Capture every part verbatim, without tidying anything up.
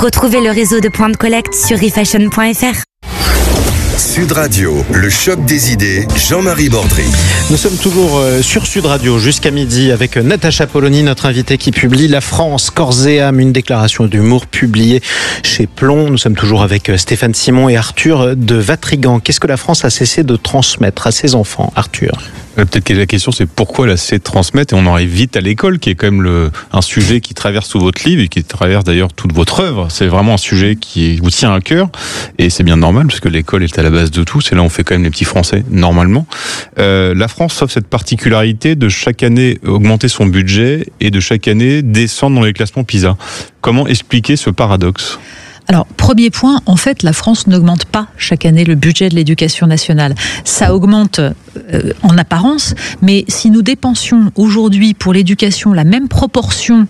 Retrouvez le réseau de points de collecte sur refashion point f r. Sud Radio, le choc des idées, Jean-Marie Bordry. Nous sommes toujours sur Sud Radio jusqu'à midi avec Natacha Polony, notre invitée qui publie La France, corps et âme, une déclaration d'humour publiée chez Plomb. Nous sommes toujours avec Stéphane Simon et Arthur de Vatrigan. Qu'est-ce que la France a cessé de transmettre à ses enfants, Arthur ? Peut-être que la question c'est pourquoi elle a cessé de transmettre, et on arrive vite à l'école qui est quand même le, un sujet qui traverse tout votre livre et qui traverse d'ailleurs toute votre œuvre. C'est vraiment un sujet qui vous tient à cœur et c'est bien normal parce que l'école est à la base de tout. C'est là où on fait quand même les petits Français normalement. Euh, la France offre cette particularité de chaque année augmenter son budget et de chaque année descendre dans les classements PISA. Comment expliquer ce paradoxe ? Alors, premier point, en fait, la France n'augmente pas chaque année le budget de l'éducation nationale. Ça augmente euh, en apparence, mais si nous dépensions aujourd'hui pour l'éducation la même proportion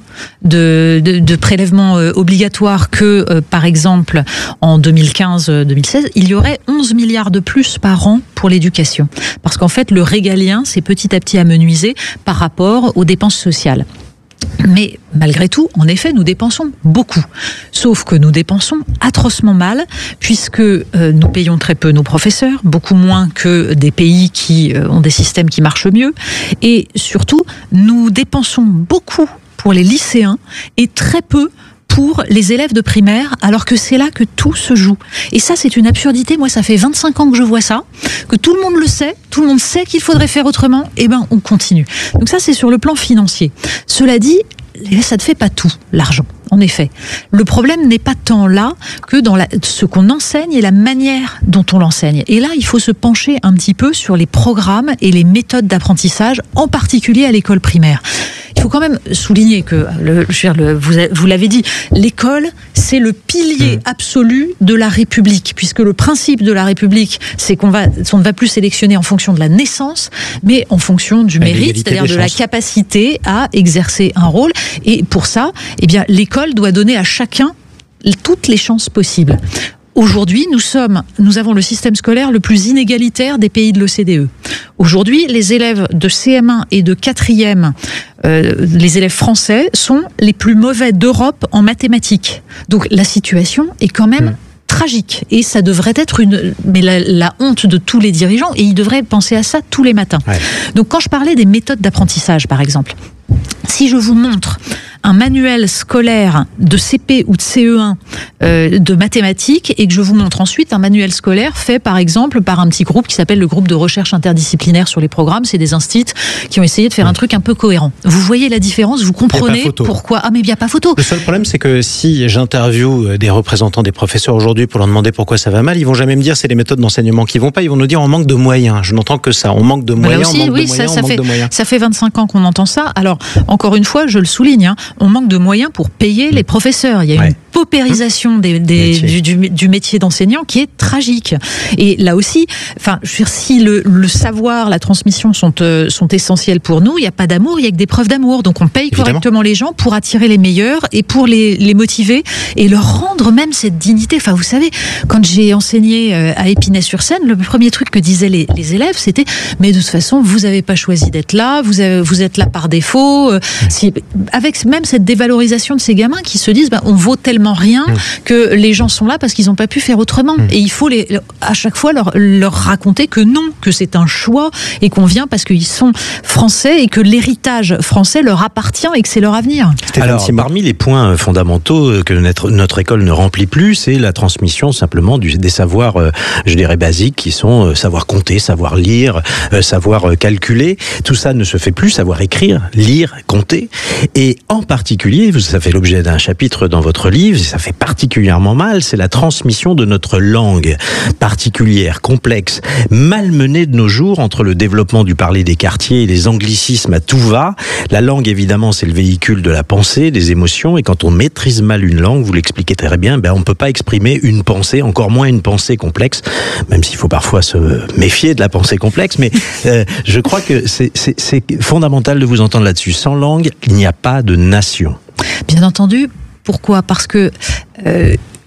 de, de, de prélèvements euh, obligatoires que, euh, par exemple, en deux mille quinze deux mille seize, il y aurait onze milliards de plus par an pour l'éducation. Parce qu'en fait, le régalien s'est petit à petit amenuisé par rapport aux dépenses sociales. Mais malgré tout, en effet, nous dépensons beaucoup. Sauf que nous dépensons atrocement mal, puisque euh, nous payons très peu nos professeurs, beaucoup moins que des pays qui euh, ont des systèmes qui marchent mieux. Et surtout, nous dépensons beaucoup pour les lycéens et très peu pour les élèves de primaire, alors que c'est là que tout se joue. Et ça, c'est une absurdité. Moi, ça fait vingt-cinq ans que je vois ça, que tout le monde le sait, tout le monde sait qu'il faudrait faire autrement, et ben, on continue. Donc ça, c'est sur le plan financier. Cela dit, ça ne fait pas tout, l'argent. En effet, le problème n'est pas tant là que dans la, ce qu'on enseigne et la manière dont on l'enseigne. Et là, il faut se pencher un petit peu sur les programmes et les méthodes d'apprentissage, en particulier à l'école primaire. Il faut quand même souligner que, le, je veux dire, le, vous, vous l'avez dit, l'école, c'est le pilier absolu de la République, puisque le principe de la République, c'est qu'on va, on ne va plus sélectionner en fonction de la naissance, mais en fonction du mérite, c'est-à-dire de la capacité à exercer un rôle. Et pour ça, eh bien, l'école doit donner à chacun toutes les chances possibles. Aujourd'hui, nous sommes, nous avons le système scolaire le plus inégalitaire des pays de l'O C D E. Aujourd'hui, les élèves de C M un et de quatrième, euh, les élèves français, sont les plus mauvais d'Europe en mathématiques. Donc la situation est quand même mmh. tragique. Et ça devrait être une, mais la, la honte de tous les dirigeants, et ils devraient penser à ça tous les matins. Ouais. Donc quand je parlais des méthodes d'apprentissage, par exemple, si je vous montre un manuel scolaire de C P ou de C E un euh, de mathématiques et que je vous montre ensuite un manuel scolaire fait par exemple par un petit groupe qui s'appelle le groupe de recherche interdisciplinaire sur les programmes, c'est des instituts qui ont essayé de faire un truc un peu cohérent. Vous voyez la différence, vous comprenez pourquoi. Ah mais il n'y a pas photo. Le seul problème c'est que si j'interviewe des représentants des professeurs aujourd'hui pour leur demander pourquoi ça va mal, ils vont jamais me dire c'est les méthodes d'enseignement qui vont pas, ils vont nous dire on manque de moyens. Je n'entends que ça, on manque de moyens, aussi, on manque oui, de moyens, ça, ça on manque fait, de moyens. Ça fait vingt-cinq ans qu'on entend ça. Alors encore une fois, je le souligne, hein, on manque de moyens pour payer les professeurs. Il y a ouais. une paupérisation des, des, métier. Du, du, du métier d'enseignant qui est tragique. Et là aussi, enfin, je veux dire, si le, le savoir, la transmission sont, euh, sont essentiels pour nous, il n'y a pas d'amour, il n'y a que des preuves d'amour. Donc on paye Évidemment. correctement les gens pour attirer les meilleurs et pour les, les motiver et leur rendre même cette dignité. Enfin, vous savez, quand j'ai enseigné à Épinay-sur-Seine, le premier truc que disaient les, les élèves, c'était « mais de toute façon, vous n'avez pas choisi d'être là, vous, avez, vous êtes là par défaut. » Si, avec même cette dévalorisation de ces gamins qui se disent bah, « on vaut tellement rien mmh. que les gens sont là parce qu'ils n'ont pas pu faire autrement. Mmh. » Et il faut les, à chaque fois leur, leur raconter que non, que c'est un choix et qu'on vient parce qu'ils sont français et que l'héritage français leur appartient et que c'est leur avenir. Alors, parmi les points fondamentaux que notre, notre école ne remplit plus, c'est la transmission simplement du, des savoirs, euh, je dirais, basiques, qui sont euh, savoir compter, savoir lire, euh, savoir euh, calculer. Tout ça ne se fait plus, savoir écrire, lire, compter. Et en particulier, ça fait l'objet d'un chapitre dans votre livre, et ça fait particulièrement mal, c'est la transmission de notre langue particulière, complexe, malmenée de nos jours entre le développement du parler des quartiers et les anglicismes à tout va. La langue, évidemment, c'est le véhicule de la pensée, des émotions, et quand on maîtrise mal une langue, vous l'expliquez très bien, ben on ne peut pas exprimer une pensée, encore moins une pensée complexe, même s'il faut parfois se méfier de la pensée complexe, mais euh, je crois que c'est, c'est, c'est fondamental de vous entendre là-dessus. Sans langue, il n'y a pas de nation. Bien entendu. Pourquoi ? Parce que euh,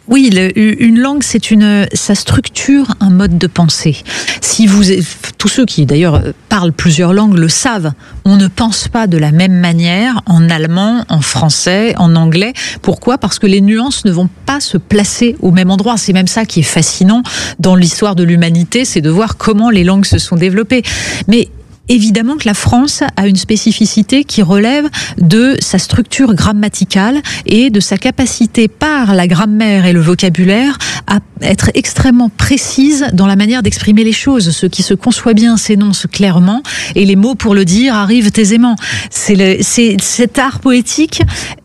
Oui, le, une langue, c'est une, ça structure un mode de pensée. Si vous, tous ceux qui d'ailleurs parlent plusieurs langues le savent, on ne pense pas de la même manière en allemand, en français, en anglais. Pourquoi ? Parce que les nuances ne vont pas se placer au même endroit. C'est même ça qui est fascinant dans l'histoire de l'humanité, c'est de voir comment les langues se sont développées. Mais évidemment que la France a une spécificité qui relève de sa structure grammaticale et de sa capacité par la grammaire et le vocabulaire à être extrêmement précise dans la manière d'exprimer les choses. Ce qui se conçoit bien s'énonce clairement et les mots pour le dire arrivent aisément. C'est, le, c'est cet art poétique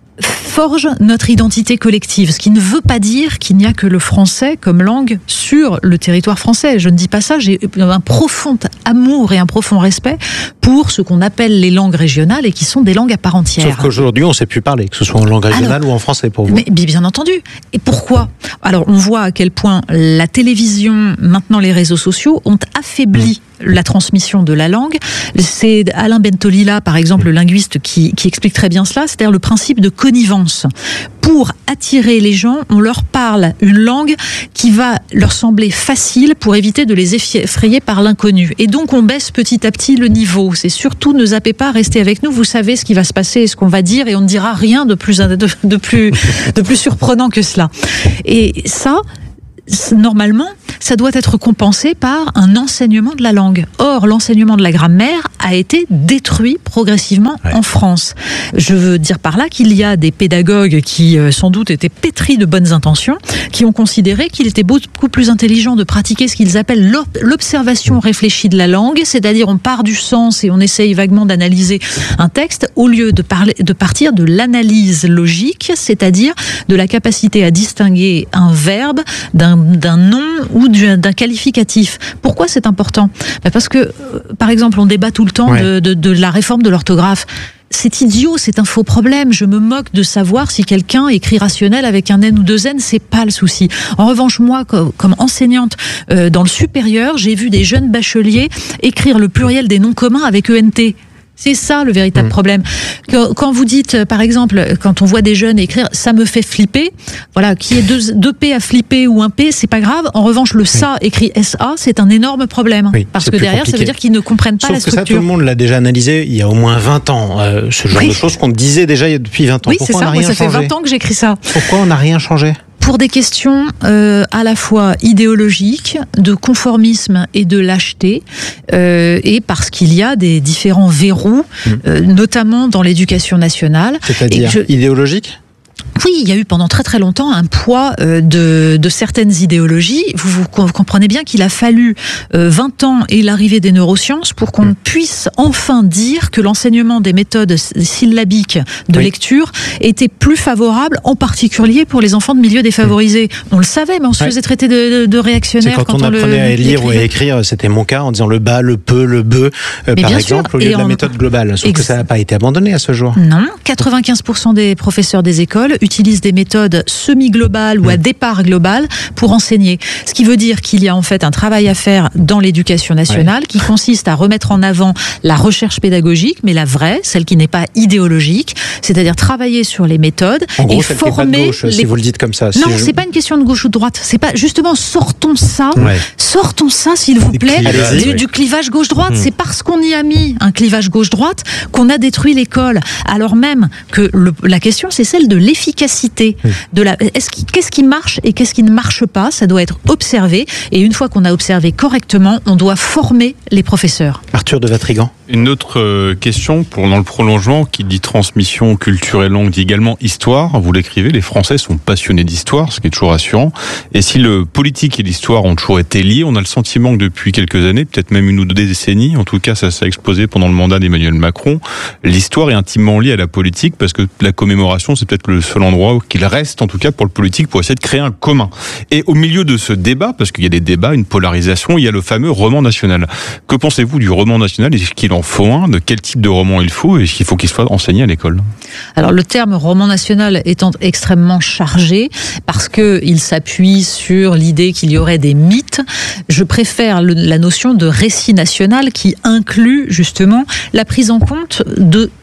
forge notre identité collective, ce qui ne veut pas dire qu'il n'y a que le français comme langue sur le territoire français. Je ne dis pas ça, j'ai un profond amour et un profond respect pour ce qu'on appelle les langues régionales et qui sont des langues à part entière. Sauf qu'aujourd'hui, on ne sait plus parler, que ce soit en langue régionale Alors, ou en français pour vous. Mais bien entendu. Et pourquoi ? Alors, on voit à quel point la télévision, maintenant les réseaux sociaux, ont affaibli mmh. la transmission de la langue. C'est Alain Bentolila, par exemple, le linguiste, qui, qui explique très bien cela, c'est-à-dire le principe de connivence. Pour attirer les gens, on leur parle une langue qui va leur sembler facile pour éviter de les effrayer par l'inconnu. Et donc, on baisse petit à petit le niveau. C'est surtout, ne zappez pas, restez avec nous, vous savez ce qui va se passer et ce qu'on va dire, et on ne dira rien de plus, de, de plus, de plus surprenant que cela. Et ça, normalement, ça doit être compensé par un enseignement de la langue. Or, l'enseignement de la grammaire a été détruit progressivement ouais. en France. Je veux dire par là qu'il y a des pédagogues qui, euh, sans doute, étaient pétris de bonnes intentions, qui ont considéré qu'il était beaucoup plus intelligent de pratiquer ce qu'ils appellent l'observation réfléchie de la langue, c'est-à-dire on part du sens et on essaye vaguement d'analyser un texte, au lieu de, parler, de partir de l'analyse logique, c'est-à-dire de la capacité à distinguer un verbe d'un, d'un nom ou d'un qualificatif. Pourquoi c'est important ? Parce que, par exemple, on débat tout le temps ouais. de, de, de la réforme de l'orthographe. C'est idiot, c'est un faux problème. Je me moque de savoir si quelqu'un écrit rationnel avec un N ou deux N, c'est pas le souci. En revanche, moi, comme, comme enseignante euh, dans le supérieur, j'ai vu des jeunes bacheliers écrire le pluriel des noms communs avec E N T. C'est ça le véritable mmh. problème. Quand vous dites, par exemple, quand on voit des jeunes écrire « ça me fait flipper », voilà, qu'il y ait deux, deux P à flipper ou un P, c'est pas grave. En revanche, le « ça » écrit S A, c'est un énorme problème. Oui, parce que derrière, compliqué. Ça veut dire qu'ils ne comprennent pas Sauf la structure. Sauf que ça, tout le monde l'a déjà analysé il y a au moins vingt ans. Euh, ce genre oui. de choses qu'on disait déjà depuis vingt ans. Oui, Pourquoi c'est ça. On n'a rien Moi, ça changé fait vingt ans que j'écris ça. Pourquoi on n'a rien changé ? Pour des questions euh, à la fois idéologiques, de conformisme et de lâcheté, euh, et parce qu'il y a des différents verrous, mmh. euh, notamment dans l'éducation nationale. C'est-à-dire je... idéologique ? Oui, il y a eu pendant très très longtemps un poids euh, de, de certaines idéologies. Vous, vous comprenez bien qu'il a fallu euh, vingt ans et l'arrivée des neurosciences pour qu'on puisse enfin dire que l'enseignement des méthodes syllabiques de oui. lecture était plus favorable, en particulier pour les enfants de milieux défavorisés. On le savait, mais on se faisait traiter de, de, de réactionnaires. C'est quand, quand on, on apprenait le, à lire ou à écrire, c'était mon cas, en disant le bas, le peu, le be, euh, par exemple, sûr. au lieu et de la en... méthode globale. Sauf Ex... que ça n'a pas été abandonné à ce jour. Non, quatre-vingt-quinze pour cent des professeurs des écoles utilisent des méthodes semi-globales ou à départ global pour enseigner. Ce qui veut dire qu'il y a en fait un travail à faire dans l'éducation nationale ouais. qui consiste à remettre en avant la recherche pédagogique, mais la vraie, celle qui n'est pas idéologique, c'est-à-dire travailler sur les méthodes en gros, et celle former. Qui est pas de gauche, les... Si vous le dites comme ça. Non, si je... c'est pas une question de gauche ou de droite. C'est pas justement sortons ça, ouais. sortons ça, s'il vous plaît, du, ouais. du clivage gauche-droite. Mmh. C'est parce qu'on y a mis un clivage gauche-droite qu'on a détruit l'école. Alors même que le, la question, c'est celle de l'efficacité. Mmh. De la, est-ce qui, qu'est-ce qui marche et qu'est-ce qui ne marche pas ? Ça doit être observé. Et une fois qu'on a observé correctement, on doit former les professeurs. Arthur de Vatrigan. Une autre euh, question, pour, dans le prolongement, qui dit transmission, culture et langue, dit également histoire. Vous l'écrivez, les Français sont passionnés d'histoire, ce qui est toujours rassurant. Et si le politique et l'histoire ont toujours été liés, on a le sentiment que depuis quelques années, peut-être même une ou deux décennies, en tout cas ça s'est explosé pendant le mandat d'Emmanuel Macron, l'histoire est intimement liée à la politique, parce que la commémoration, c'est peut-être le seul endroit où qu'il reste, en tout cas pour le politique, pour essayer de créer un commun. Et au milieu de ce débat, parce qu'il y a des débats, une polarisation, il y a le fameux roman national. Que pensez-vous du roman national ? Est-ce qu'il en faut un ? De quel type de roman il faut ? Et est-ce qu'il faut qu'il soit enseigné à l'école ? Alors le terme roman national étant extrêmement chargé, parce qu'il s'appuie sur l'idée qu'il y aurait des mythes, je préfère le, la notion de récit national qui inclut justement la prise en compte de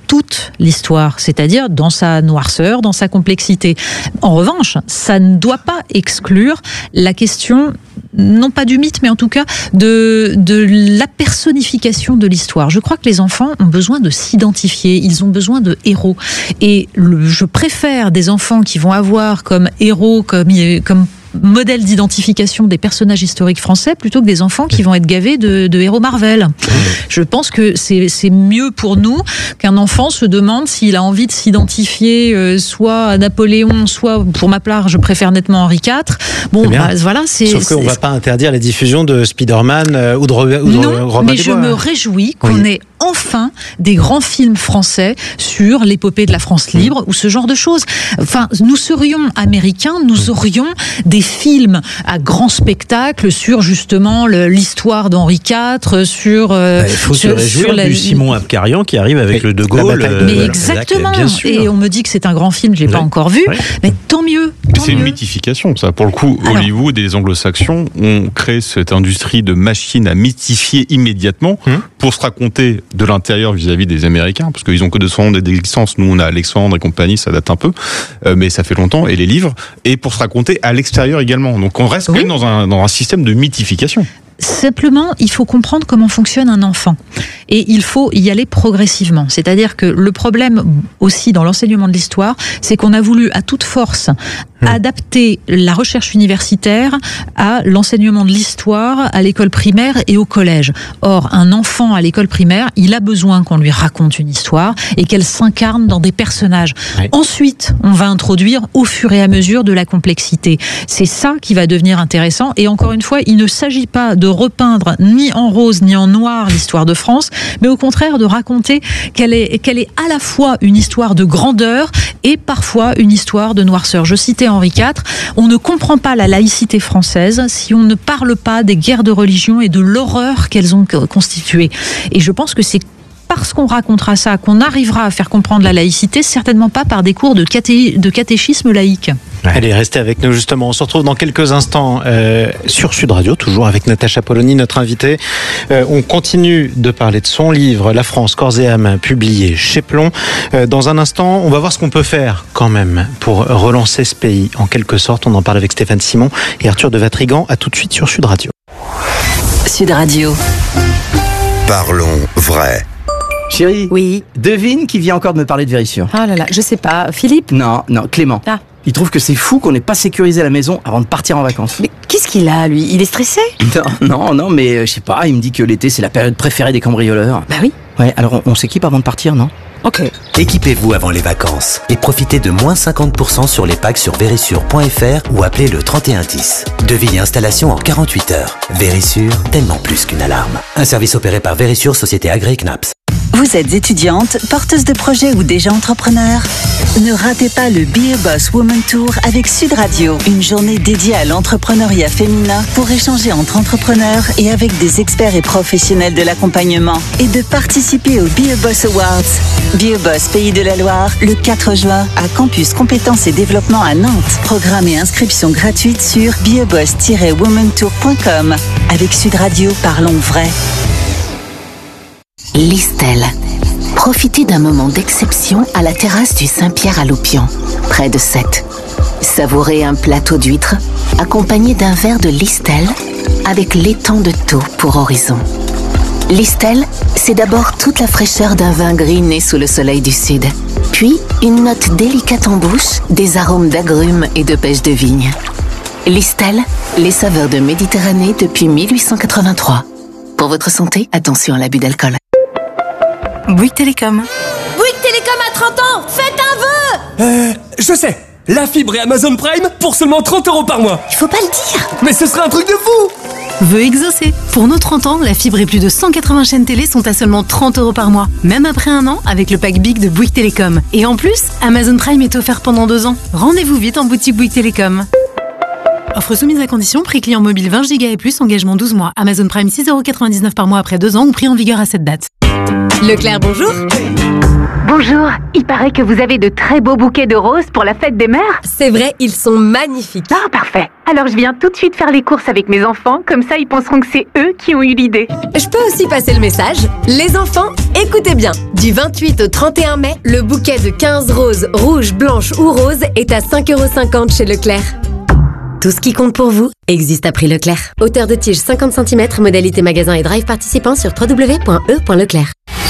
toute l'histoire, c'est-à-dire dans sa noirceur, dans sa complexité. En revanche, ça ne doit pas exclure la question, non pas du mythe, mais en tout cas de, de la personnification de l'histoire. Je crois que les enfants ont besoin de s'identifier, ils ont besoin de héros. Et le, je préfère des enfants qui vont avoir comme héros, comme, comme modèle d'identification des personnages historiques français plutôt que des enfants qui vont être gavés de, de héros Marvel. Je pense que c'est, c'est mieux pour nous qu'un enfant se demande s'il a envie de s'identifier euh, soit à Napoléon, soit, pour ma part, je préfère nettement Henri quatre. Bon, bah, voilà, c'est... Sauf qu'on ne va pas interdire la diffusion de Spider-Man euh, ou de, Robert, ou de non, Robin mais des je Bois. me réjouis qu'on oui. ait enfin des grands films français sur l'épopée de la France libre mmh. ou ce genre de choses. Enfin, nous serions américains, nous aurions des films à grand spectacle sur justement le, l'histoire d'Henri quatre, sur... Euh, il faut sur, se réjouir la... du Simon Abkarian qui arrive avec oui. le De Gaulle. Euh, mais exactement, bien sûr. Et on me dit que c'est un grand film, je ne l'ai oui. pas encore vu, oui. mais tant mieux. Tant c'est mieux. Une mythification, ça. Pour le coup, Alors, Hollywood et les anglo-saxons ont créé cette industrie de machines à mythifier immédiatement hum. pour se raconter de l'intérieur vis-à-vis des Américains, parce qu'ils ont que deux cents ans d'existence. Nous, on a Alexandre et compagnie, ça date un peu, euh, mais ça fait longtemps, et les livres, et pour se raconter à l'extérieur également. Donc on reste oui. quand même dans un, dans un système de mythification. Simplement, il faut comprendre comment fonctionne un enfant. Et il faut y aller progressivement. C'est-à-dire que le problème aussi dans l'enseignement de l'histoire, c'est qu'on a voulu à toute force mmh. adapter la recherche universitaire à l'enseignement de l'histoire à l'école primaire et au collège. Or, un enfant à l'école primaire, il a besoin qu'on lui raconte une histoire et qu'elle s'incarne dans des personnages. Oui. Ensuite, on va introduire au fur et à mesure de la complexité. C'est ça qui va devenir intéressant. Et encore une fois, il ne s'agit pas de de repeindre ni en rose ni en noir l'histoire de France, mais au contraire de raconter qu'elle est, qu'elle est à la fois une histoire de grandeur et parfois une histoire de noirceur. Je citais Henri quatre, on ne comprend pas la laïcité française si on ne parle pas des guerres de religion et de l'horreur qu'elles ont constituées. Et je pense que c'est parce qu'on racontera ça qu'on arrivera à faire comprendre la laïcité, certainement pas par des cours de, caté- de catéchisme laïque. Allez, restez avec nous justement. On se retrouve dans quelques instants euh, sur Sud Radio, toujours avec Natacha Polony, notre invitée. Euh, on continue de parler de son livre, La France, corps et âme, publié chez Plon. Euh, dans un instant, on va voir ce qu'on peut faire quand même pour relancer ce pays, en quelque sorte. On en parle avec Stéphane Simon et Arthur de Vatrigan. À tout de suite sur Sud Radio. Sud Radio. Parlons vrai. Chérie, oui. Devine qui vient encore de me parler de Vérissure. Oh là là, je sais pas. Philippe ? Non, non, Clément. Ah. Il trouve que c'est fou qu'on n'ait pas sécurisé la maison avant de partir en vacances. Mais qu'est-ce qu'il a, lui ? Il est stressé ? Non, non, non, mais euh, je sais pas, il me dit que l'été c'est la période préférée des cambrioleurs. Bah oui. Ouais, alors on, on s'équipe avant de partir, non ? Ok. Équipez-vous avant les vacances et profitez de moins cinquante pour cent sur les packs sur vérissure point f r ou appelez le trente et un dix. Devis et installation en quarante-huit heures. Vérissure, tellement plus qu'une alarme. Un service opéré par Vérissure, société agréée C N A P S. Vous êtes étudiante, porteuse de projet ou déjà entrepreneur ? Ne ratez pas le Be a Boss Woman Tour avec Sud Radio. Une journée dédiée à l'entrepreneuriat féminin pour échanger entre entrepreneurs et avec des experts et professionnels de l'accompagnement. Et de participer au Be a Boss Awards. Be a Boss Pays de la Loire, le quatre juin, à Campus Compétences et Développement à Nantes. Programme et inscription gratuite sur be a boss tiret woman tour point com. Avec Sud Radio, parlons vrai. Listel. Profitez d'un moment d'exception à la terrasse du Saint-Pierre à Loupian, près de Sète. Savourez un plateau d'huîtres accompagné d'un verre de Listel avec l'étang de Thau pour horizon. Listel, c'est d'abord toute la fraîcheur d'un vin gris né sous le soleil du sud. Puis, une note délicate en bouche, des arômes d'agrumes et de pêche de vigne. Listel, les saveurs de Méditerranée depuis mille huit cent quatre-vingt-trois. Pour votre santé, attention à l'abus d'alcool. Bouygues Télécom. Bouygues Télécom à trente ans, faites un vœu. Euh, je sais. La fibre et Amazon Prime pour seulement trente euros par mois. Il faut pas le dire. Mais ce serait un truc de fou. Vœu exaucé. Pour nos trente ans, la fibre et plus de cent quatre-vingts chaînes télé sont à seulement trente euros par mois. Même après un an, avec le pack Big de Bouygues Télécom. Et en plus, Amazon Prime est offert pendant deux ans. Rendez-vous vite en boutique Bouygues Télécom. Offre soumise à condition, prix client mobile vingt giga et plus, engagement douze mois. Amazon Prime six euros quatre-vingt-dix-neuf par mois après deux ans ou prix en vigueur à cette date. Leclerc, bonjour. Bonjour, il paraît que vous avez de très beaux bouquets de roses pour la fête des mères. C'est vrai, ils sont magnifiques. Ah, parfait. Alors je viens tout de suite faire les courses avec mes enfants, comme ça ils penseront que c'est eux qui ont eu l'idée. Je peux aussi passer le message. Les enfants, écoutez bien. Du vingt-huit au trente et un mai, le bouquet de quinze roses, rouges, blanches ou roses est à cinq euros cinquante chez Leclerc. Tout ce qui compte pour vous existe à prix Leclerc. Hauteur de tige cinquante centimètres, modalité magasin et drive participant sur w w w point e point leclerc.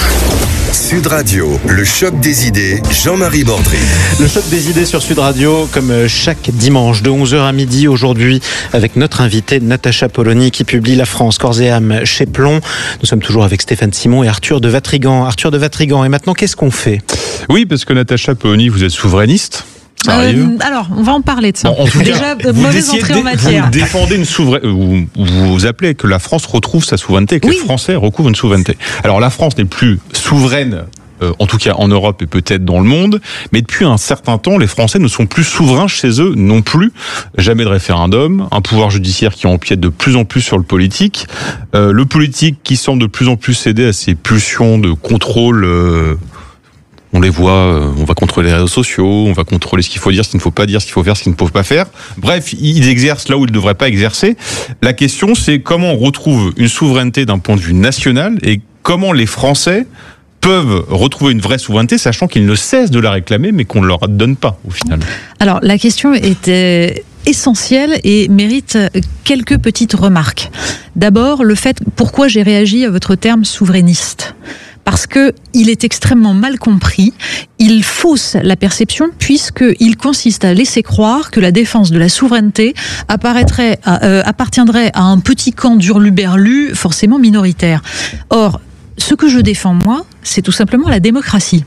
Sud Radio, le choc des idées, Jean-Marie Bordry. Le choc des idées sur Sud Radio, comme chaque dimanche de onze heures à midi aujourd'hui, avec notre invitée Natacha Polony qui publie La France, corps et âme chez Plon. Nous sommes toujours avec Stéphane Simon et Arthur de Vatrigan. Arthur de Vatrigan, et maintenant qu'est-ce qu'on fait ? Oui, parce que Natacha Polony, vous êtes souverainiste. Euh, alors, on va en parler de ça. Bon, en tout Déjà, cas, mauvaise entrée en matière. Vous défendez une souveraineté, vous, vous appelez que la France retrouve sa souveraineté, que oui. les Français recouvrent une souveraineté. Alors, la France n'est plus souveraine, euh, en tout cas en Europe et peut-être dans le monde, mais depuis un certain temps, les Français ne sont plus souverains chez eux non plus. Jamais de référendum, un pouvoir judiciaire qui empiète de plus en plus sur le politique, euh, le politique qui semble de plus en plus céder à ses pulsions de contrôle. Euh, On les voit, on va contrôler les réseaux sociaux, on va contrôler ce qu'il faut dire, ce qu'il ne faut pas dire, ce qu'il faut faire, ce qu'il ne faut pas faire. Bref, ils exercent là où ils ne devraient pas exercer. La question, c'est comment on retrouve une souveraineté d'un point de vue national et comment les Français peuvent retrouver une vraie souveraineté, sachant qu'ils ne cessent de la réclamer, mais qu'on ne leur donne pas, au final. Alors, la question était essentielle et mérite quelques petites remarques. D'abord, le fait, pourquoi j'ai réagi à votre terme souverainiste ? Parce que il est extrêmement mal compris, il fausse la perception puisqu'il consiste à laisser croire que la défense de la souveraineté apparaîtrait, euh, appartiendrait à un petit camp d'hurluberlus forcément minoritaire. Or, ce que je défends moi, c'est tout simplement la démocratie.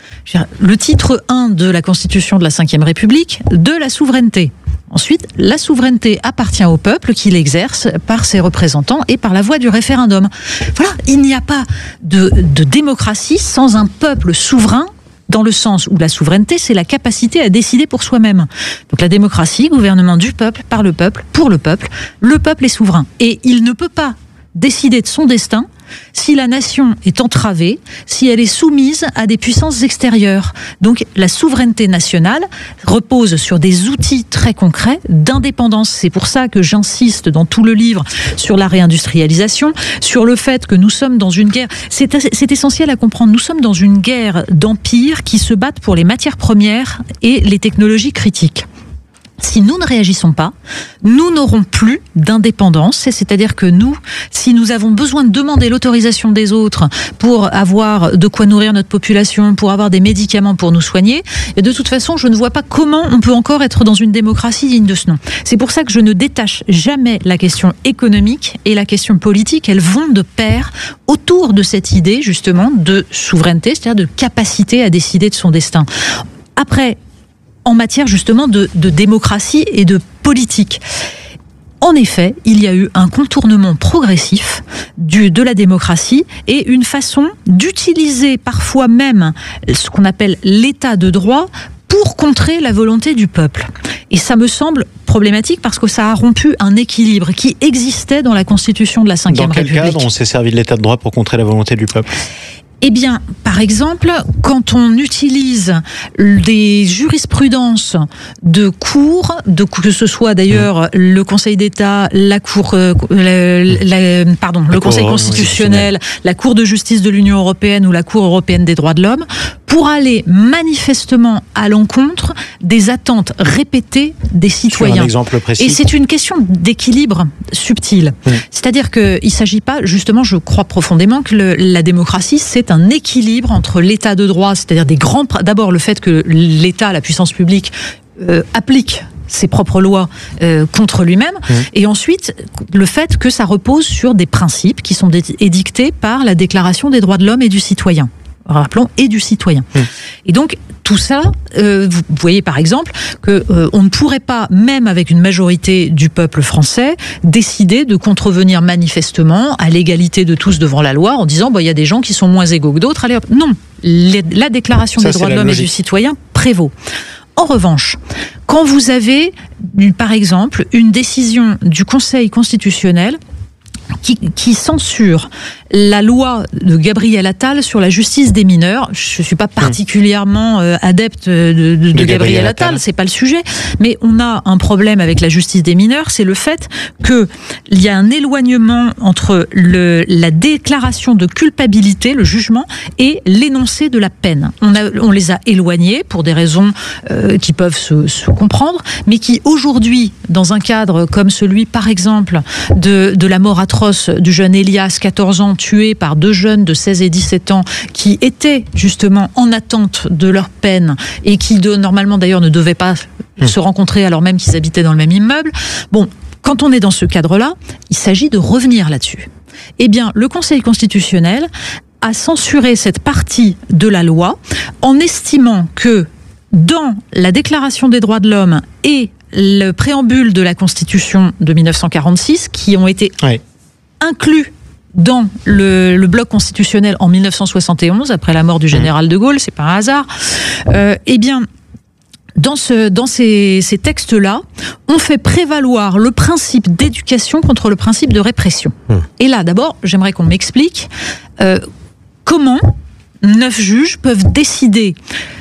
Le titre un de la Constitution de la cinquième République, de la souveraineté. Ensuite, la souveraineté appartient au peuple qui l'exerce par ses représentants et par la voie du référendum. Voilà, il n'y a pas de, de démocratie sans un peuple souverain, dans le sens où la souveraineté, c'est la capacité à décider pour soi-même. Donc la démocratie, gouvernement du peuple, par le peuple, pour le peuple, le peuple est souverain. Et il ne peut pas décider de son destin si la nation est entravée, si elle est soumise à des puissances extérieures. Donc la souveraineté nationale repose sur des outils très concrets d'indépendance. C'est pour ça que j'insiste dans tout le livre sur la réindustrialisation, sur le fait que nous sommes dans une guerre, c'est, c'est essentiel à comprendre, nous sommes dans une guerre d'empires qui se battent pour les matières premières et les technologies critiques. Si nous ne réagissons pas, nous n'aurons plus d'indépendance. C'est-à-dire que nous, si nous avons besoin de demander l'autorisation des autres pour avoir de quoi nourrir notre population, pour avoir des médicaments pour nous soigner, et de toute façon, je ne vois pas comment on peut encore être dans une démocratie digne de ce nom. C'est pour ça que je ne détache jamais la question économique et la question politique. Elles vont de pair autour de cette idée, justement, de souveraineté, c'est-à-dire de capacité à décider de son destin. Après, en matière justement de, de démocratie et de politique. En effet, il y a eu un contournement progressif du, de la démocratie et une façon d'utiliser parfois même ce qu'on appelle l'état de droit pour contrer la volonté du peuple. Et ça me semble problématique parce que ça a rompu un équilibre qui existait dans la Constitution de la cinquième République. Dans quel cadre on s'est servi de l'état de droit pour contrer la volonté du peuple ? Eh bien, par exemple, quand on utilise des jurisprudences de cours, de, que ce soit d'ailleurs le Conseil d'État, la Cour, euh, la, la, pardon, le Conseil constitutionnel, la Cour de justice de l'Union européenne ou la Cour européenne des droits de l'homme, pour aller manifestement à l'encontre des attentes répétées des citoyens. Sur un exemple précis. Et c'est une question d'équilibre subtil. Mmh. C'est-à-dire qu'il ne s'agit pas, justement, je crois profondément que le, la démocratie, c'est un équilibre entre l'état de droit, c'est-à-dire des grands, d'abord le fait que l'État, la puissance publique, euh, applique ses propres lois euh, contre lui-même, mmh. et ensuite le fait que ça repose sur des principes qui sont édictés par la Déclaration des droits de l'homme et du citoyen. Rappelons, et du citoyen. Mmh. Et donc, tout ça, euh, vous voyez par exemple que euh, on ne pourrait pas, même avec une majorité du peuple français, décider de contrevenir manifestement à l'égalité de tous devant la loi en disant, bah, il y a des gens qui sont moins égaux que d'autres, allez hop. Non, les, la déclaration ça, des droits de l'homme logique. Et du citoyen prévaut. En revanche, quand vous avez, par exemple, une décision du Conseil constitutionnel Qui, qui censure la loi de Gabriel Attal sur la justice des mineurs. Je ne suis pas particulièrement euh, adepte de, de, de, de Gabriel, Gabriel Attal, Attal. C'est pas le sujet, mais on a un problème avec la justice des mineurs, c'est le fait que il y a un éloignement entre le, la déclaration de culpabilité, le jugement, et l'énoncé de la peine. On, a, on les a éloignés pour des raisons euh, qui peuvent se, se comprendre, mais qui aujourd'hui, dans un cadre comme celui, par exemple, de, de la mort atroce du jeune Elias, quatorze ans, tué par deux jeunes de seize et dix-sept ans, qui étaient justement en attente de leur peine et qui, de, normalement d'ailleurs, ne devaient pas mmh. se rencontrer alors même qu'ils habitaient dans le même immeuble. Bon, quand on est dans ce cadre-là, il s'agit de revenir là-dessus. Eh bien, le Conseil constitutionnel a censuré cette partie de la loi en estimant que dans la Déclaration des droits de l'homme et le préambule de la Constitution de mille neuf cent quarante-six, qui ont été oui. inclus dans le, le bloc constitutionnel en mille neuf cent soixante et onze, après la mort du général de Gaulle, c'est pas un hasard, euh, eh bien, dans, ce, dans ces, ces textes-là, on fait prévaloir le principe d'éducation contre le principe de répression. Mmh. Et là, d'abord, j'aimerais qu'on m'explique euh, comment neuf juges peuvent décider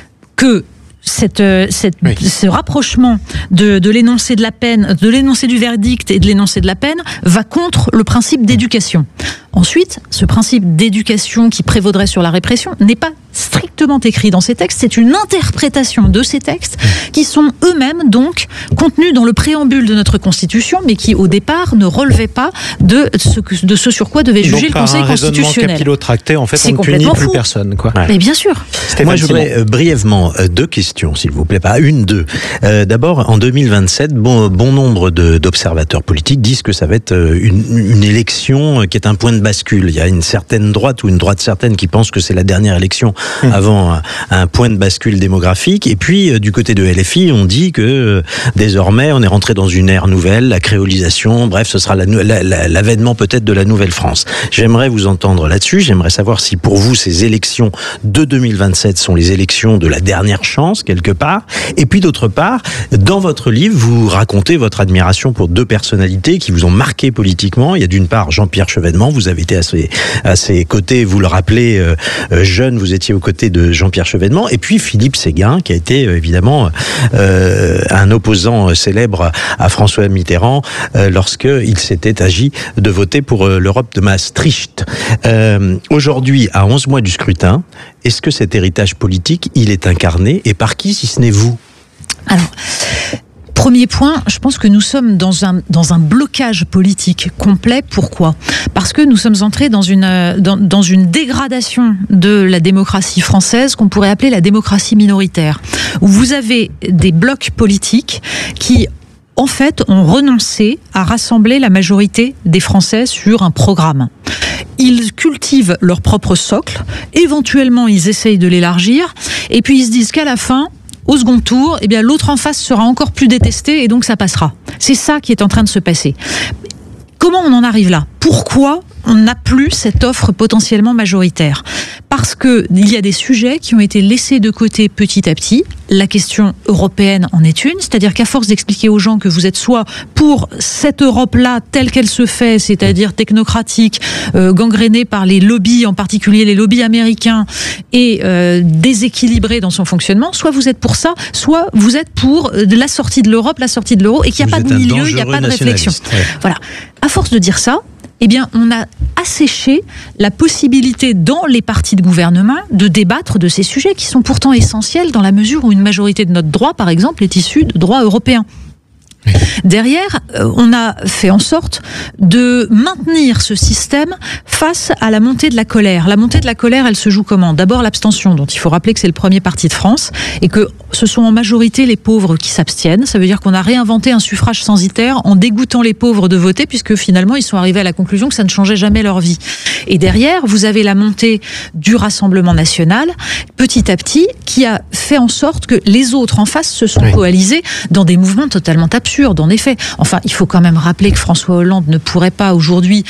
que Cette, cette, oui. ce rapprochement de, de l'énoncé de la peine, de l'énoncé du verdict et de l'énoncé de la peine va contre le principe d'éducation. Ensuite, ce principe d'éducation qui prévaudrait sur la répression n'est pas strictement écrit dans ces textes, c'est une interprétation de ces textes qui sont eux-mêmes donc contenus dans le préambule de notre Constitution, mais qui au départ ne relevaient pas de ce, de ce sur quoi devait juger donc, le Conseil constitutionnel. Donc capillotracté, en fait, c'est on ne punit plus fou. personne. Quoi. Ouais. Mais bien sûr. Stéphane Moi, je voudrais euh, brièvement euh, deux questions, s'il vous plaît, pas une, deux. Euh, d'abord, en deux mille vingt-sept, bon, bon nombre de, d'observateurs politiques disent que ça va être une, une élection qui est un point de bascule. Il y a une certaine droite ou une droite certaine qui pense que c'est la dernière élection mmh. avant un, un point de bascule démographique. Et puis, euh, du côté de L F I, on dit que euh, désormais, on est rentré dans une ère nouvelle, la créolisation, bref, ce sera la, la, la, l'avènement peut-être de la Nouvelle-France. J'aimerais vous entendre là-dessus. J'aimerais savoir si pour vous, ces élections de deux mille vingt-sept sont les élections de la dernière chance, quelque part. Et puis, d'autre part, dans votre livre, vous racontez votre admiration pour deux personnalités qui vous ont marqué politiquement. Il y a d'une part Jean-Pierre Chevènement, vous avez été à ses, à ses côtés, vous le rappelez, euh, jeune, vous étiez aux côtés de Jean-Pierre Chevènement, et puis Philippe Séguin, qui a été euh, évidemment euh, un opposant célèbre à François Mitterrand euh, lorsqu'il s'était agi de voter pour euh, l'Europe de Maastricht. Euh, aujourd'hui, à onze mois du scrutin, est-ce que cet héritage politique, il est incarné, et par qui, si ce n'est vous ? Alors... Premier point, je pense que nous sommes dans un, dans un blocage politique complet. Pourquoi ? Parce que nous sommes entrés dans une, dans, dans une dégradation de la démocratie française qu'on pourrait appeler la démocratie minoritaire, où vous avez des blocs politiques qui, en fait, ont renoncé à rassembler la majorité des Français sur un programme. Ils cultivent leur propre socle, éventuellement ils essayent de l'élargir, et puis ils se disent qu'à la fin, au second tour, eh bien, l'autre en face sera encore plus détesté et donc ça passera. C'est ça qui est en train de se passer. Comment on en arrive là ? Pourquoi on n'a plus cette offre potentiellement majoritaire ? Parce qu'il y a des sujets qui ont été laissés de côté petit à petit. La question européenne en est une, c'est-à-dire qu'à force d'expliquer aux gens que vous êtes soit pour cette Europe-là telle qu'elle se fait, c'est-à-dire technocratique, euh, gangrénée par les lobbies, en particulier les lobbies américains, et euh, déséquilibrée dans son fonctionnement, soit vous êtes pour ça, soit vous êtes pour la sortie de l'Europe, la sortie de l'euro, et qu'il n'y a vous pas de milieu, il n'y a pas de réflexion. Ouais. Voilà. À force de dire ça, eh bien, on a asséché la possibilité dans les partis de gouvernement de débattre de ces sujets qui sont pourtant essentiels dans la mesure où une majorité de notre droit, par exemple, est issue de droit européen. Derrière, on a fait en sorte de maintenir ce système face à la montée de la colère. La montée de la colère, elle se joue comment ? D'abord l'abstention, dont il faut rappeler que c'est le premier parti de France, et que ce sont en majorité les pauvres qui s'abstiennent. Ça veut dire qu'on a réinventé un suffrage censitaire en dégoûtant les pauvres de voter, puisque finalement ils sont arrivés à la conclusion que ça ne changeait jamais leur vie. Et derrière, vous avez la montée du Rassemblement national, petit à petit, qui a fait en sorte que les autres en face se sont oui. coalisés dans des mouvements totalement absurdes. En effet, enfin, il faut quand même rappeler que François Hollande ne pourrait pas aujourd'hui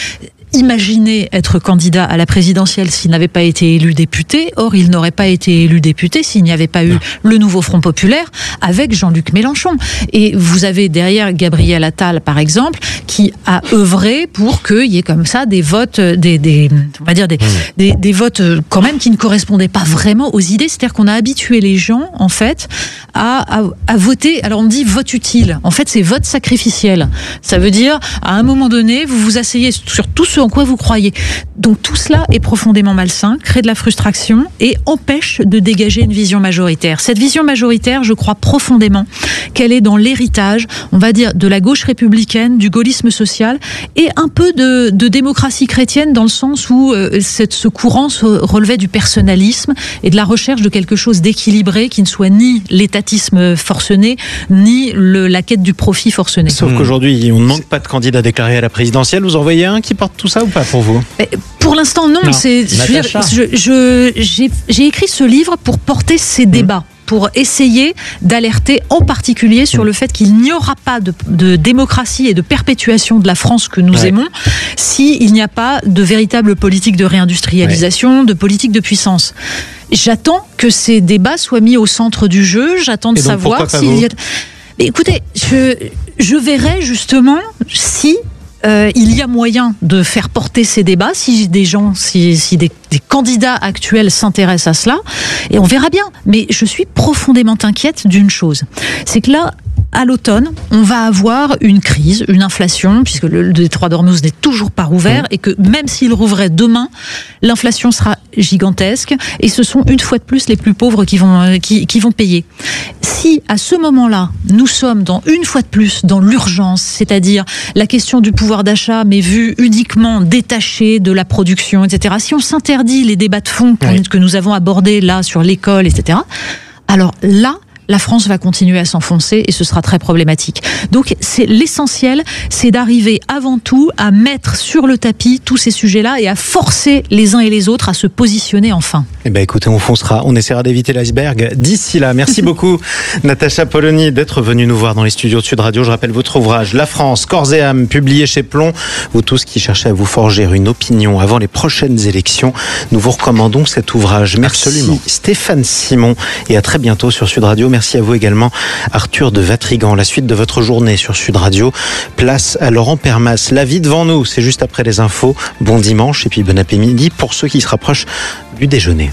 imaginé être candidat à la présidentielle s'il n'avait pas été élu député. Or, il n'aurait pas été élu député s'il n'y avait pas eu le nouveau Front populaire avec Jean-Luc Mélenchon. Et vous avez derrière Gabriel Attal, par exemple, qui a œuvré pour qu'il y ait comme ça des votes, des, des, on va dire des, des, des votes quand même qui ne correspondaient pas vraiment aux idées. C'est-à-dire qu'on a habitué les gens, en fait, à, à, à voter. Alors on dit vote utile. En fait, c'est vote sacrificiel. Ça veut dire, à un moment donné, vous vous asseyez sur tout ce en quoi vous croyez. Donc tout cela est profondément malsain, crée de la frustration et empêche de dégager une vision majoritaire. Cette vision majoritaire, je crois profondément qu'elle est dans l'héritage, on va dire, de la gauche républicaine, du gaullisme social et un peu de, de démocratie chrétienne dans le sens où euh, cette, ce courant se relevait du personnalisme et de la recherche de quelque chose d'équilibré qui ne soit ni l'étatisme forcené, ni le, la quête du profit forcené. Sauf mmh. qu'aujourd'hui, on ne manque pas de candidats déclarés à la présidentielle. Vous en voyez un qui porte tout ça ou pas pour vous ? Mais pour l'instant, non. non. C'est, je, je, j'ai, j'ai écrit ce livre pour porter ces mmh. débats. Pour essayer d'alerter en particulier sur le fait qu'il n'y aura pas de, de démocratie et de perpétuation de la France que nous ouais. aimons s'il n'y a pas de véritable politique de réindustrialisation, ouais. de politique de puissance. J'attends que ces débats soient mis au centre du jeu, j'attends de donc, savoir s'il y a... Mais écoutez, je, je verrai justement si... Euh, il y a moyen de faire porter ces débats si des gens, si, si des, des candidats actuels s'intéressent à cela, et on verra bien. Mais je suis profondément inquiète d'une chose, c'est que là, à l'automne, on va avoir une crise, une inflation, puisque le détroit d'Ormuz n'est toujours pas rouvert, et que même s'il rouvrait demain, l'inflation sera gigantesque, et ce sont une fois de plus les plus pauvres qui vont, qui, qui vont payer. Si, à ce moment-là, nous sommes dans, une fois de plus dans l'urgence, c'est-à-dire la question du pouvoir d'achat, mais vue uniquement détachée de la production, et cetera, si on s'interdit les débats de fond oui. que nous avons abordés là sur l'école, et cetera, alors là, la France va continuer à s'enfoncer et ce sera très problématique. Donc c'est l'essentiel, c'est d'arriver avant tout à mettre sur le tapis tous ces sujets-là et à forcer les uns et les autres à se positionner enfin. Eh ben écoutez, on foncera, on essaiera d'éviter l'iceberg d'ici là. Merci beaucoup Natacha Polony d'être venue nous voir dans les studios de Sud Radio. Je rappelle votre ouvrage La France, corps et âme, publié chez Plomb. Vous tous qui cherchez à vous forger une opinion avant les prochaines élections, nous vous recommandons cet ouvrage. Merci Absolument. Stéphane Simon et à très bientôt sur Sud Radio. Merci à vous également, Arthur de Vatrigan. La suite de votre journée sur Sud Radio. Place à Laurent Permas. La vie devant nous, c'est juste après les infos. Bon dimanche et puis bon après-midi pour ceux qui se rapprochent du déjeuner.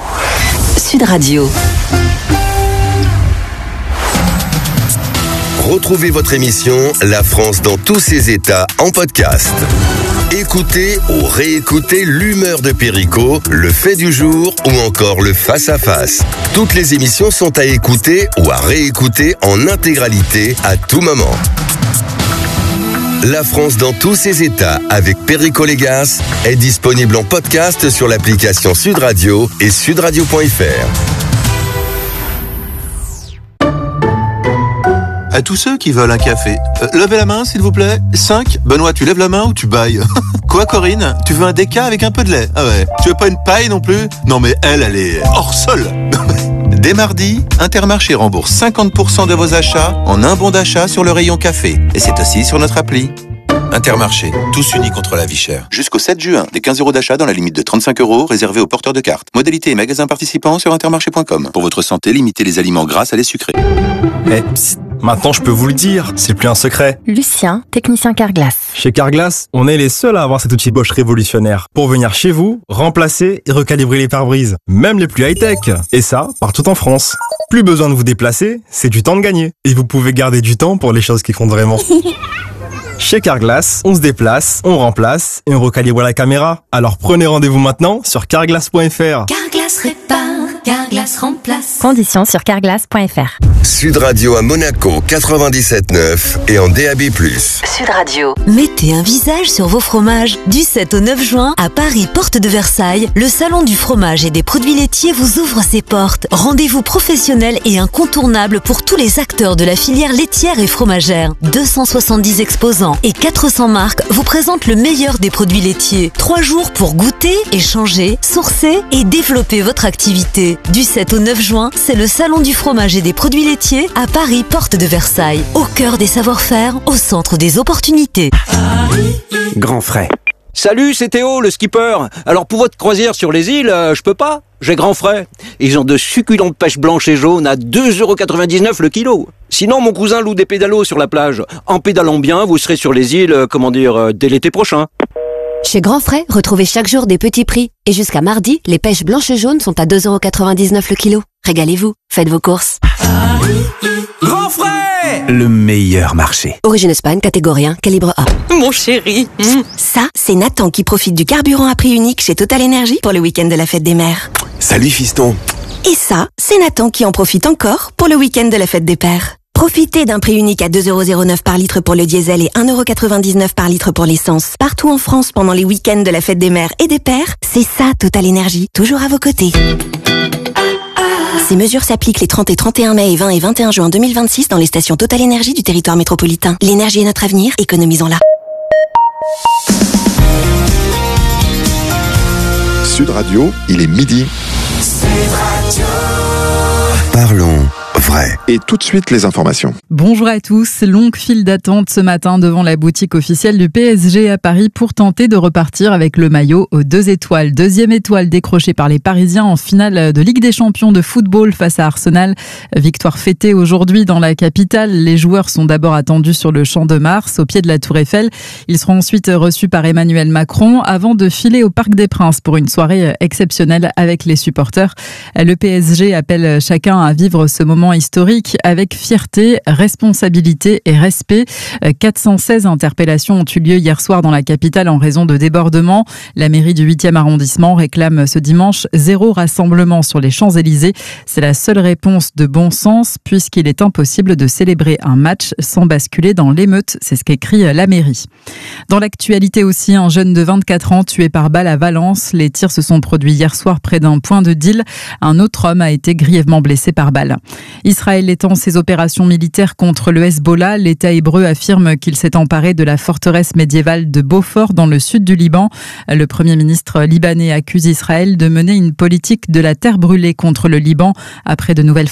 Sud Radio. Retrouvez votre émission La France dans tous ses états en podcast. Écoutez ou réécoutez l'humeur de Perico, le fait du jour ou encore le face-à-face. Toutes les émissions sont à écouter ou à réécouter en intégralité à tout moment. La France dans tous ses états avec Perico Légas est disponible en podcast sur l'application Sud Radio et sudradio point f r. À tous ceux qui veulent un café, euh, levez la main s'il vous plaît. cinq. Benoît, tu lèves la main ou tu bailles? Quoi Corinne? Tu veux un déca avec un peu de lait? Ah ouais. Tu veux pas une paille non plus? Non mais elle, elle est hors sol. Dès mardi, Intermarché rembourse cinquante pour cent de vos achats en un bon d'achat sur le rayon café. Et c'est aussi sur notre appli. Intermarché, tous unis contre la vie chère. Jusqu'au sept juin, des quinze euros d'achat dans la limite de trente-cinq euros réservés aux porteurs de cartes. Modalité et magasins participants sur intermarché point com. Pour votre santé, limitez les aliments gras à les sucrés. Eh, psst, maintenant je peux vous le dire, c'est plus un secret. Lucien, technicien Carglass. Chez Carglass, on est les seuls à avoir cet outil Bosch révolutionnaire pour venir chez vous, remplacer et recalibrer les pare-brises, même les plus high-tech. Et ça, partout en France. Plus besoin de vous déplacer, c'est du temps de gagner. Et vous pouvez garder du temps pour les choses qui comptent vraiment. Chez Carglass, on se déplace, on remplace et on recalibre la caméra. Alors prenez rendez-vous maintenant sur carglass point f r. Carglass répare, Carglass remplace. Conditions sur carglass point f r. Sud Radio à Monaco quatre-vingt-dix-sept neuf et en D A B plus. Sud Radio. Mettez un visage sur vos fromages. Du sept au neuf juin, à Paris, porte de Versailles, le salon du fromage et des produits laitiers vous ouvre ses portes. Rendez-vous professionnel et incontournable pour tous les acteurs de la filière laitière et fromagère. deux cent soixante-dix exposants et quatre cents marques vous présentent le meilleur des produits laitiers. Trois jours pour goûter, échanger, sourcer et développer votre activité. Du sept au neuf juin, c'est le salon du fromage et des produits laitiers à Paris, porte de Versailles. Au cœur des savoir-faire, au centre des opportunités. Grand frais. Salut, c'est Théo, le skipper. Alors pour votre croisière sur les îles, euh, je peux pas. J'ai grand frais. Ils ont de succulentes pêches blanches et jaunes à deux euros quatre-vingt-dix-neuf le kilo. Sinon, mon cousin loue des pédalos sur la plage. En pédalant bien, vous serez sur les îles, euh, comment dire, euh, dès l'été prochain. Chez Grand Frais, retrouvez chaque jour des petits prix. Et jusqu'à mardi, les pêches blanches et jaunes sont à deux euros quatre-vingt-dix-neuf le kilo. Régalez-vous, faites vos courses. Grand Frais! Le meilleur marché. Origine Espagne, catégorie un, calibre A. Mon chéri. Mmh. Ça, c'est Nathan qui profite du carburant à prix unique chez Total Energy pour le week-end de la fête des mères. Salut fiston. Et ça, c'est Nathan qui en profite encore pour le week-end de la fête des pères. Profitez d'un prix unique à deux euros zéro neuf par litre pour le diesel et un euro quatre-vingt-dix-neuf par litre pour l'essence. Partout en France pendant les week-ends de la fête des mères et des pères, c'est ça Total Energy, toujours à vos côtés. Ces mesures s'appliquent les trente et trente et un mai et vingt et vingt et un juin deux mille vingt-six dans les stations Total Energy du territoire métropolitain. L'énergie est notre avenir, économisons-la. Sud Radio, il est midi. Parlons vrai. Et tout de suite les informations. Bonjour à tous. Longue file d'attente ce matin devant la boutique officielle du P S G à Paris pour tenter de repartir avec le maillot aux deux étoiles. Deuxième étoile décrochée par les Parisiens en finale de Ligue des Champions de football face à Arsenal. Victoire fêtée aujourd'hui dans la capitale. Les joueurs sont d'abord attendus sur le Champ de Mars, au pied de la Tour Eiffel. Ils seront ensuite reçus par Emmanuel Macron avant de filer au Parc des Princes pour une soirée exceptionnelle avec les supporters. Le P S G appelle chacun à vivre ce moment historique avec fierté, responsabilité et respect. quatre cent seize interpellations ont eu lieu hier soir dans la capitale en raison de débordements. La mairie du huitième arrondissement réclame ce dimanche zéro rassemblement sur les Champs-Élysées. C'est la seule réponse de bon sens puisqu'il est impossible de célébrer un match sans basculer dans l'émeute. C'est ce qu'écrit la mairie. Dans l'actualité aussi, un jeune de vingt-quatre ans tué par balle à Valence. Les tirs se sont produits hier soir près d'un point de deal. Un autre homme a été grièvement blessé par balle. Israël étend ses opérations militaires contre le Hezbollah. L'État hébreu affirme qu'il s'est emparé de la forteresse médiévale de Beaufort dans le sud du Liban. Le Premier ministre libanais accuse Israël de mener une politique de la terre brûlée contre le Liban après de nouvelles